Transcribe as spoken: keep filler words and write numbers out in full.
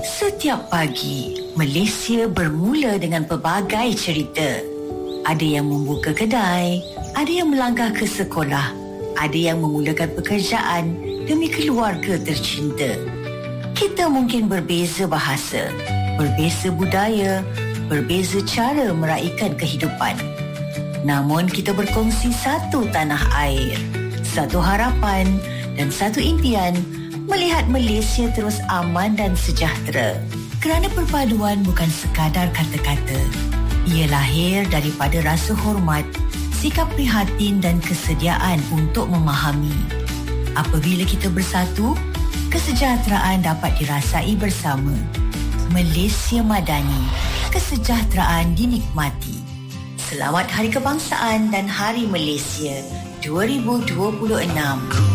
Setiap pagi, Malaysia bermula dengan pelbagai cerita. Ada yang membuka kedai, ada yang melangkah ke sekolah, ada yang memulakan pekerjaan demi keluarga tercinta. Kita mungkin berbeza bahasa, berbeza budaya, berbeza cara meraihkan kehidupan. Namun kita berkongsi satu tanah air, satu harapan dan satu impian melihat Malaysia terus aman dan sejahtera. Kerana perpaduan bukan sekadar kata-kata. Ia lahir daripada rasa hormat, sikap prihatin dan kesediaan untuk memahami. Apabila kita bersatu, kesejahteraan dapat dirasai bersama. Malaysia Madani, kesejahteraan dinikmati. Selamat Hari Kebangsaan dan Hari Malaysia dua ribu dua puluh enam.